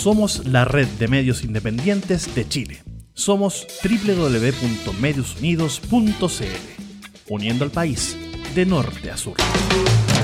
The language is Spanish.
Somos la red de medios independientes de Chile. Somos www.mediosunidos.cl, uniendo al país de norte a sur.